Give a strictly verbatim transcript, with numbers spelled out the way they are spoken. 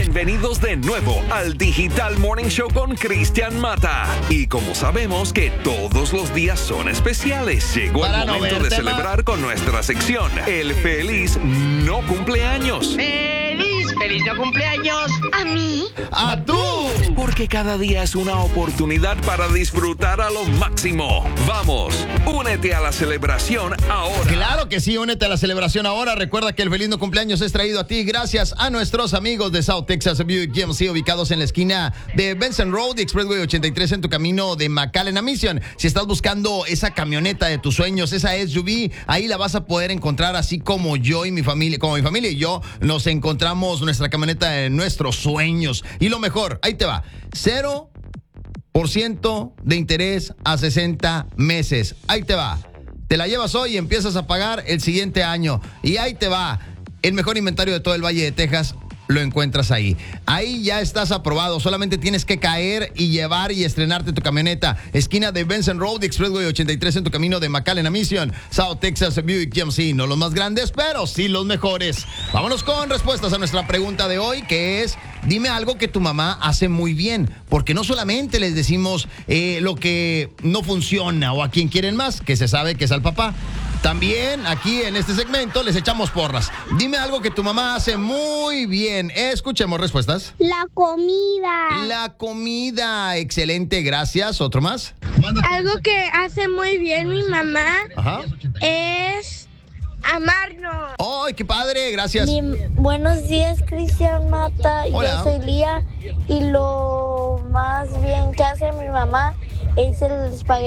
Bienvenidos de nuevo al Digital Morning Show con Cristian Mata. Y como sabemos que todos los días son especiales, llegó Para el no momento verte de celebrar más. con nuestra sección El Feliz No Cumpleaños. ¡Feliz! ¡Feliz no cumpleaños! ¿A mí? ¡A tú! Porque cada día es una oportunidad para disfrutar a lo máximo. Vamos, únete a la celebración ahora. Claro que sí, únete a la celebración ahora. Recuerda que el feliz no cumpleaños es traído a ti gracias a nuestros amigos de South Texas Buick G M C, ubicados en la esquina de Benson Road y Expressway ochenta y tres en tu camino de McAllen a Mission. Si estás buscando esa camioneta de tus sueños, esa S U V, ahí la vas a poder encontrar, así como yo y mi familia, como mi familia y yo nos encontramos nuestra camioneta de nuestros sueños. Y lo mejor, ahí te va, cero por ciento de interés a sesenta meses. Ahí te va. Te la llevas hoy y empiezas a pagar el siguiente año. Y ahí te va. El mejor inventario de todo el Valle de Texas lo encuentras ahí. Ahí ya estás aprobado. Solamente tienes que caer y llevar y estrenarte tu camioneta. Esquina de Benson Road, Expressway ochenta y tres en tu camino de McAllen a Mission. South Texas Buick G M C. No los más grandes, pero sí los mejores. Vámonos con respuestas a nuestra pregunta de hoy, que es: dime algo que tu mamá hace muy bien. Porque no solamente les decimos eh, lo que no funciona o a quien quieren más, que se sabe que es al papá. También aquí en este segmento les echamos porras. Dime algo que tu mamá hace muy bien. Escuchemos respuestas. La comida. La comida. Excelente, gracias. ¿Otro más? Algo que hace muy bien mi mamá Ajá. es amarnos. ¡Ay, qué padre! Gracias. Bien, buenos días, Cristian Mata. Hola. Yo soy Lía y lo más bien que hace mi mamá es el espagueti